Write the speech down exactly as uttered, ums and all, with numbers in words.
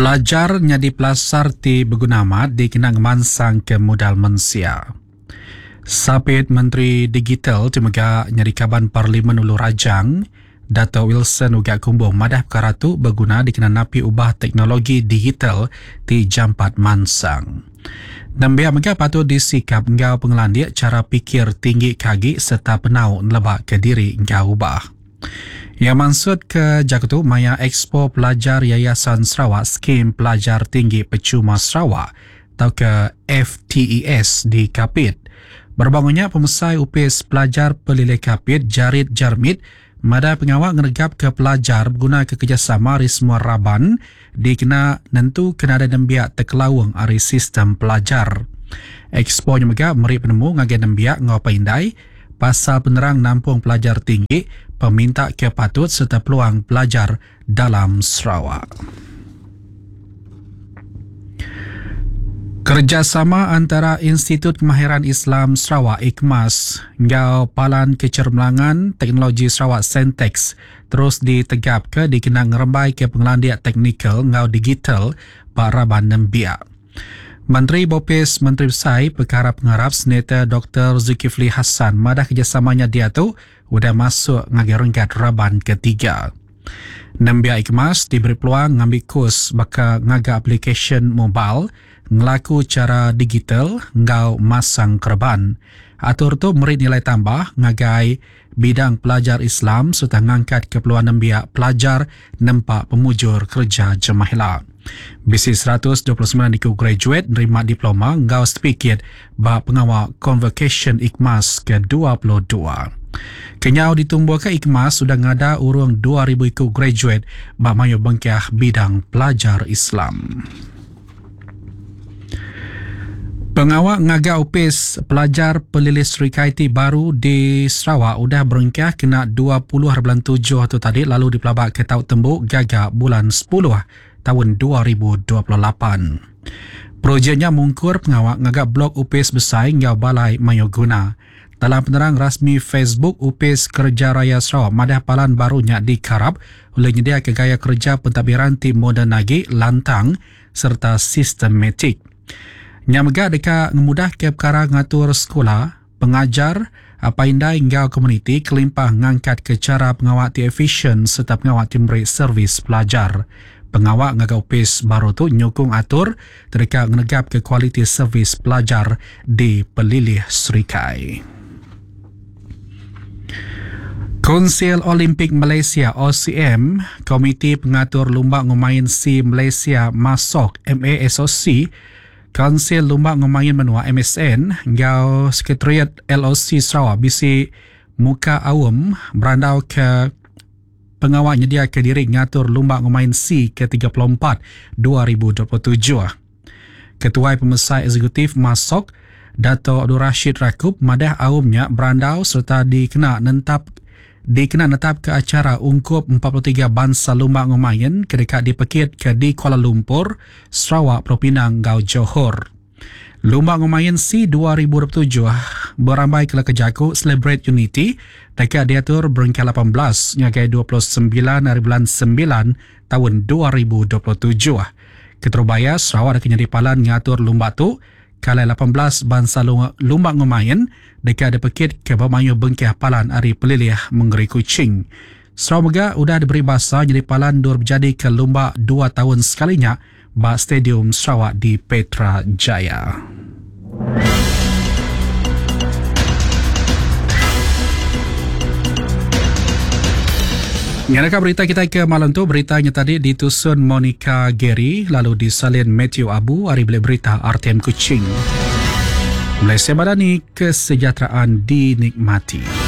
Pelajar nyadi pelasar ti bergunamat dikenang mansang ke modal mensia. Sapit Menteri Digital Temega nyadi kaban Parlimen Ulu Rajang, Dato' Wilson uga kumbo madah perkara tu berguna dikenang napi ubah teknologi digital ti jampat mansang. Nambia mega patut disikap engkau pengelandik cara pikir tinggi kagi serta penau lebak ke diri engkau ubah. Yang maksud ke Jakarta Maya Expo Pelajar Yayasan Sarawak Skim Pelajar Tinggi Percuma Sarawak atau ke F T E S di Kapit. Berbangunnya pemesai U P S Pelajar Pelilih Kapit Jarid Jarmit mada pengawal ngeregap ke pelajar berguna ke kerjasama Rismua Raban dikena nentu kena ada nembiak terkelawang ari sistem pelajar. Expo nya mega meri penemu ngagen nembiak ngau paindai pasal penerang nampung pelajar tinggi peminta ke patut serta peluang pelajar dalam Sarawak. Kerjasama antara Institut Kemahiran Islam Sarawak I K M A S ngau Palan Kecermelangan Teknologi Sarawak Sentex terus ditegap ke dikenang ngerembai ke pengelandiak teknikal ngau digital Paraban Nembiak. Menteri Bopis Menteri Besar Perkara Pengarap Senator Doktor Zulkifli Hassan madah kerjasamanya dia tu sudah masuk ngagi renggat Raban ketiga. Nambia I K M A S diberi peluang ngambil kurs baka ngaga aplikasi mobile ngelaku cara digital ngau masang kerban. Atur tu merit nilai tambah ngagai bidang pelajar Islam serta ngangkat keperluan nambia pelajar nampak pemujur kerja jemahilah. Bisi seratus dua puluh sembilan iku graduate nerima diploma ngau sedikit bah pengawal convocation I K M A S ke dua puluh dua. Kenyau ditumbuh ke I K M A S sudah ngada urung dua ribu iku graduate bah mayu bengkah bidang pelajar Islam. Pengawal ngaga U P S pelajar pelilih serikaiti baru di Sarawak udah berengkah kena dua puluh hari bulan tujuh tu tadi lalu dipelabak ke Taut Tembuk gagak bulan sepuluh tahun dua ribu dua puluh lapan. Projeknya mungkur pengawal ngaga blok U P S besar ngau balai Mayoguna. Dalam penerang rasmi Facebook U P S Kerja Raya Sarawak madah palan barunya dikarap oleh nyedia ke gaya kerja pentadbiran tim moden lagi lantang serta sistematik. Nyamega deka ngemudah ke perkara ngatur sekolah, pengajar, apa indai ngau komuniti kelimpah ngangkat ke cara pengawal ti efisien serta pengawal tim beri servis pelajar. Pengawal ngaga U P S baru tu nyukung atur terdekat ngenegap ke kualiti servis pelajar di pelilih serikai. Konsil Olimpik Malaysia O C M, Komiti Pengatur Lumba Ngumain Si Malaysia Masok M A S O C, Konsil Lumba Ngumain Menua M S N, ngau Sekretariat L O C Sarawak bisi muka awam berandau ke pengawal nyedia ke diri ngatur Lumba Ngumain Si ke tiga puluh empat dua ribu dua puluh tujuh. Ketua Pemesai Eksekutif Masok, Dato' Abdul Rashid Rakub madah awamnya berandau serta dikena nentap dikena netap ke acara ungkup empat puluh tiga bangsa lumba ngumayan kedekat dipekit ke di Kuala Lumpur, Sarawak, Pulau Pinang, Gau Johor. Lumba ngumayan C dua ribu dua puluh tujuh berambai ke Kejaku Celebrate Unity dekat diatur berengkah lapan belas ngagai dua puluh sembilan hari bulan sembilan tahun dua ribu dua puluh tujuh. Keterubaya Sarawak ada kenyadipalan ngatur lumba tu kalai lapan belas bangsa lumba ngumayan dekat dipekit ke Bamayu Bengkah Palan Ari Pelilih Menggeri Kuching. Sarawak Mega sudah diberi bahasa jadi palan dur berjadi ke lumba dua tahun sekalinya ba Stadium Sarawak di Petra Jaya. Yang berita kita ke malam tu, beritanya tadi ditusun Monica Gary, lalu disalin Matthew Abu, hari beli berita R T M Kuching. Malaysia Madani, kesejahteraan dinikmati.